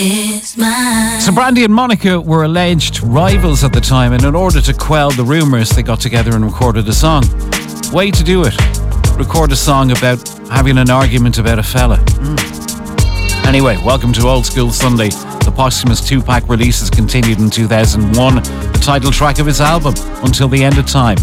So Brandy and Monica were alleged rivals at the time, and in order to quell the rumours, they got together and recorded a song. Way to do it. Record a song about having an argument about a fella. Anyway, welcome to Old School Sunday. The posthumous 2-pack releases continued in 2001. The title track of his album, Until the End of Time.